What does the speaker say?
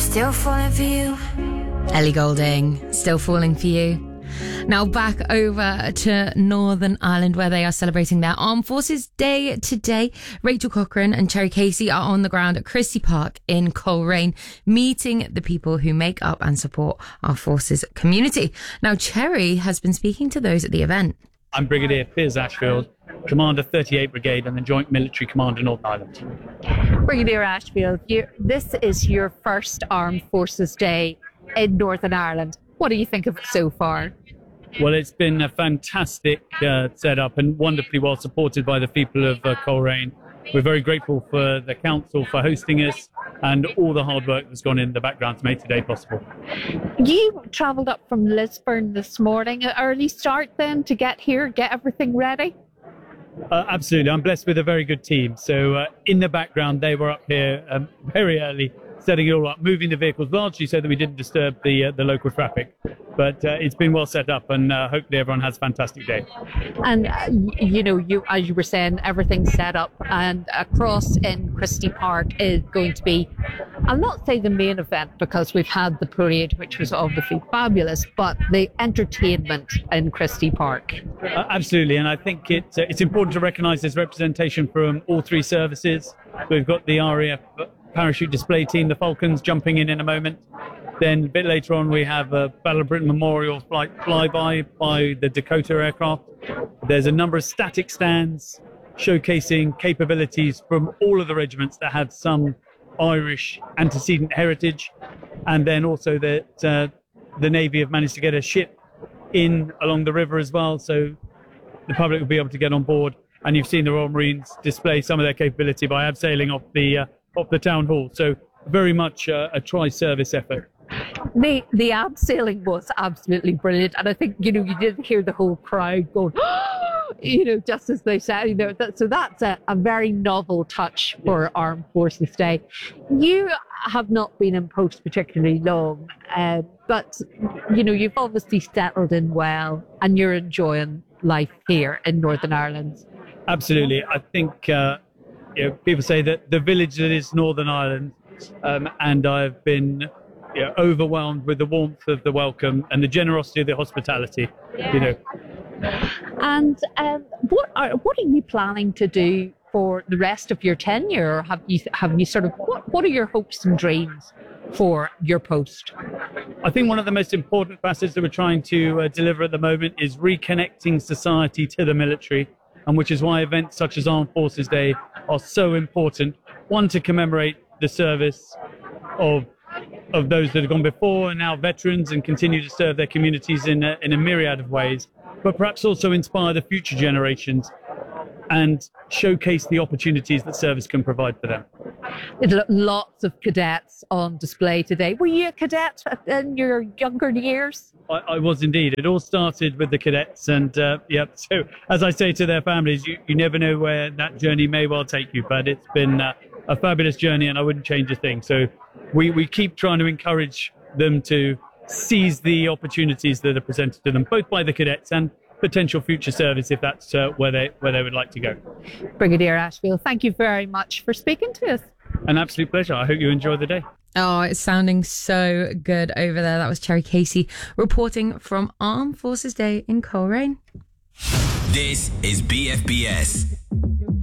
Still falling for you. Ellie Goulding, Still Falling for You. Now back over to Northern Ireland, where they are celebrating their Armed Forces Day today. Rachel Cochrane and Cherry Casey are on the ground at Christie Park in Coleraine, meeting the people who make up and support our forces community. Now, Cherry has been speaking to those at the event. I'm Brigadier Piers Ashfield, Commander 38 Brigade and the Joint Military Commander Northern Ireland. Brigadier Ashfield, this is your first Armed Forces Day in Northern Ireland. What do you think of it so far? Well, it's been a fantastic setup and wonderfully well supported by the people of Coleraine. We're very grateful for the council for hosting us and all the hard work that's gone in the background to make today possible. You travelled up from Lisburn this morning, an early start then to get here, get everything ready? Absolutely. I'm blessed with a very good team. So in the background, they were up here very early, setting it all up, moving the vehicles largely so that we didn't disturb the local traffic. But it's been well set up, and hopefully everyone has a fantastic day. And, you as you were saying, everything's set up, and across in Christie Park is going to be, I'll not say the main event because we've had the parade, which was obviously fabulous, but the entertainment in Christie Park. Absolutely, and I think it's important to recognise there's representation from all three services. We've got the RAF parachute display team, the Falcons, jumping in a moment. Then a bit later on, we have a Battle of Britain Memorial flyby by the Dakota aircraft. There's a number of static stands showcasing capabilities from all of the regiments that have some Irish antecedent heritage. And then also that the Navy have managed to get a ship in along the river as well, so the public will be able to get on board. And you've seen the Royal Marines display some of their capability by abseiling off the town hall. So very much a tri-service effort. The abseiling was absolutely brilliant, and I think you did hear the whole crowd going, just as they said, so that's a very novel touch for Armed Forces Day. You have not been in post particularly long, but you've obviously settled in well, and you're enjoying life here in Northern Ireland. Absolutely, I think people say that the village that is Northern Ireland, and I've been overwhelmed with the warmth of the welcome and the generosity of the hospitality. And what are you planning to do for the rest of your tenure? Or have you sort of what are your hopes and dreams for your post? I think one of the most important facets that we're trying to deliver at the moment is reconnecting society to the military, and which is why events such as Armed Forces Day are so important. One, to commemorate the service of those that have gone before and now veterans and continue to serve their communities in a myriad of ways, but perhaps also inspire the future generations and showcase the opportunities that service can provide for them. There's lots of cadets on display today. Were you a cadet in your younger years? I was indeed. It all started with the cadets, and so as I say to their families, you never know where that journey may well take you, but it's been a fabulous journey, and I wouldn't change a thing. So we keep trying to encourage them to seize the opportunities that are presented to them, both by the cadets and potential future service, if that's where they would like to go. Brigadier Ashfield, thank you very much for speaking to us. An absolute pleasure. I hope you enjoy the day. Oh, it's sounding so good over there. That was Cherry Casey reporting from Armed Forces Day in Coleraine. This is BFBS.